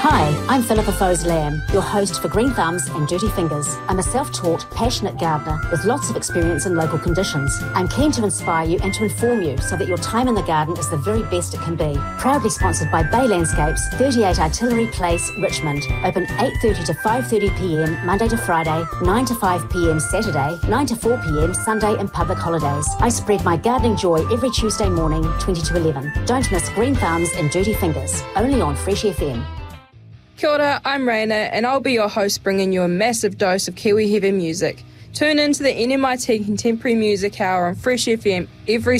Hi, I'm Philippa Fose Lamb, your host for Green Thumbs and Dirty Fingers. I'm a self-taught, passionate gardener with lots of experience in local conditions. I'm keen to inspire you and to inform you so that your time in the garden is the very best it can be. Proudly sponsored by Bay Landscapes, 38 Artillery Place, Richmond. Open 8:30 to 5:30pm Monday to Friday, 9 to 5pm Saturday, 9 to 4pm Sunday and public holidays. I spread my gardening joy every Tuesday morning, 20 to 11. Don't miss Green Thumbs and Dirty Fingers, only on Fresh FM. Kia ora, I'm Raina, and I'll be your host bringing you a massive dose of Kiwi heavy music. Tune into the NMIT Contemporary Music Hour on Fresh FM every